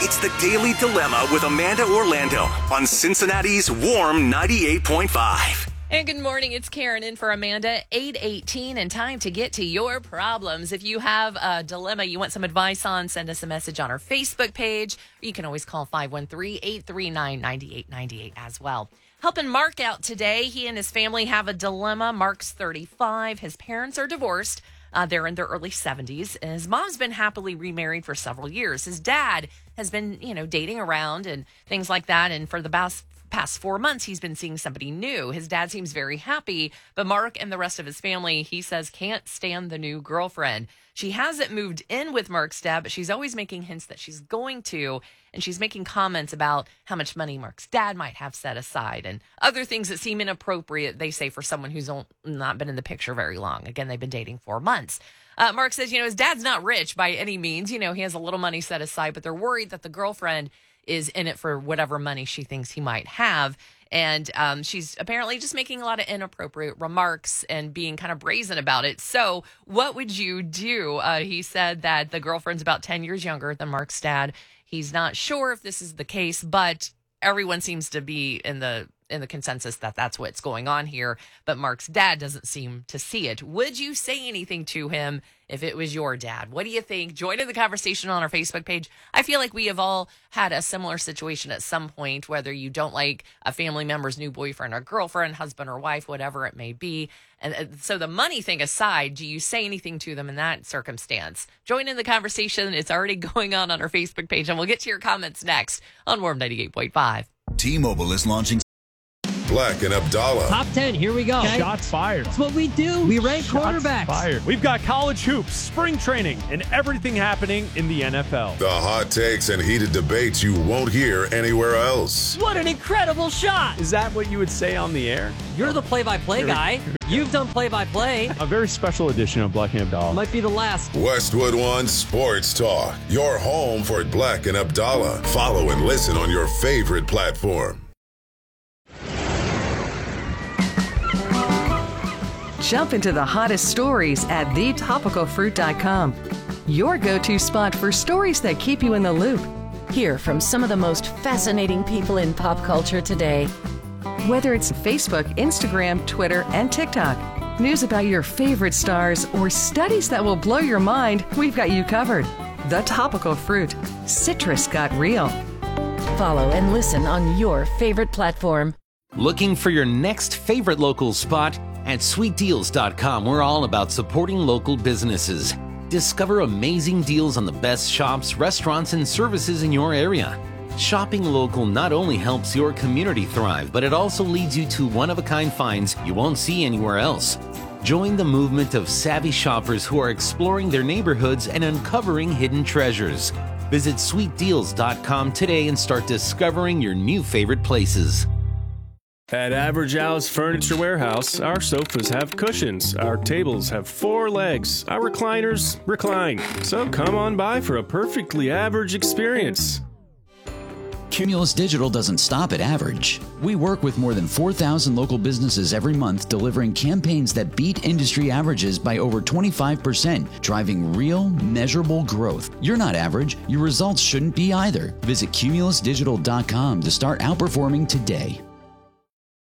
It's the Daily Dilemma with Amanda Orlando on Cincinnati's Warm 98.5. And good morning, it's Karen in for Amanda, 8:18, and time to get to your problems. If you have a dilemma you want some advice on, send us a message on our Facebook page. Or you can always call 513-839-9898 as well. Helping Mark out today. He and his family have a dilemma. Mark's 35. His parents are divorced. They're in their early 70s. And his mom's been happily remarried for several years. His dad has been, dating around and things like that. And for the past 4 months, he's been seeing somebody new. His dad seems very happy, but Mark and the rest of his family, he says, can't stand the new girlfriend. She hasn't moved in with Mark's dad, but she's always making hints that she's going to, and she's making comments about how much money Mark's dad might have set aside and other things that seem inappropriate, they say, for someone who's not been in the picture very long. Again, they've been dating 4 months. Mark says, his dad's not rich by any means. He has a little money set aside, but they're worried that the girlfriend is in it for whatever money she thinks he might have. And she's apparently just making a lot of inappropriate remarks and being kind of brazen about it. So what would you do? He said that the girlfriend's about 10 years younger than Mark's dad. He's not sure if this is the case, but everyone seems to be in the consensus that that's what's going on here. But Mark's dad doesn't seem to see it. Would you say anything to him if it was your dad? What do you think? Join in the conversation on our Facebook page. I feel like we have all had a similar situation at some point, whether you don't like a family member's new boyfriend or girlfriend, husband or wife, whatever it may be. And so the money thing aside, do you say anything to them in that circumstance? Join in the conversation. It's already going on our Facebook page, and we'll get to your comments next on Warm 98.5. T-Mobile is launching Black and Abdallah. Top 10, here we go. Okay. Shots fired. That's what we do. We rank quarterbacks. Fired. We've got college hoops, spring training, and everything happening in the NFL. The hot takes and heated debates you won't hear anywhere else. What an incredible shot. Is that what you would say on the air? You're the play-by-play guy. You've done play-by-play. A very special edition of Black and Abdallah. Might be the last. Westwood One Sports Talk. Your home for Black and Abdallah. Follow and listen on your favorite platform. Jump into the hottest stories at thetopicalfruit.com. Your go-to spot for stories that keep you in the loop. Hear from some of the most fascinating people in pop culture today. Whether it's Facebook, Instagram, Twitter, and TikTok, news about your favorite stars, or studies that will blow your mind, we've got you covered. The Topical Fruit. Citrus got real. Follow and listen on your favorite platform. Looking for your next favorite local spot? At sweetdeals.com, we're all about supporting local businesses. Discover amazing deals on the best shops, restaurants, and services in your area. Shopping local not only helps your community thrive, but it also leads you to one-of-a-kind finds you won't see anywhere else. Join the movement of savvy shoppers who are exploring their neighborhoods and uncovering hidden treasures. Visit sweetdeals.com today and start discovering your new favorite places. At Average Al's Furniture Warehouse, our sofas have cushions, our tables have 4 legs, our recliners recline. So come on by for a perfectly average experience. Cumulus Digital doesn't stop at average. We work with more than 4,000 local businesses every month, delivering campaigns that beat industry averages by over 25%, driving real, measurable growth. You're not average. Your results shouldn't be either. Visit cumulusdigital.com to start outperforming today.